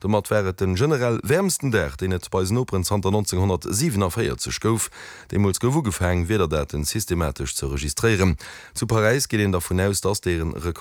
Domat wäret den generell wärmsten Dach, den et bei Opern 1947 gouf, dem als Gewu gefhang weder dat systematisch zu registrieren. Zu Paris geht davon aus, dass deren